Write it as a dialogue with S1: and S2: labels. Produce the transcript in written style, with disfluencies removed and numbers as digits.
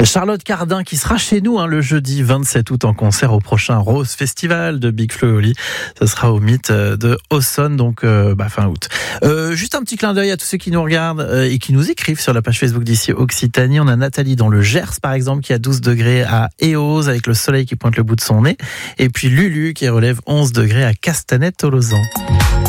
S1: Charlotte Cardin qui sera chez nous le jeudi 27 août en concert au prochain Rose Festival de Big Flo et Oli. Ce sera au Mythe de Auxonne, donc fin août. Juste un petit clin d'œil à tous ceux qui nous regardent et qui nous écrivent sur la page Facebook d'ici Occitanie. On a Nathalie dans le Gers par exemple qui a 12 degrés à Eauze avec le soleil qui pointe le bout de son nez. Et puis Lulu qui relève 11 degrés à Castanet-Tolosan.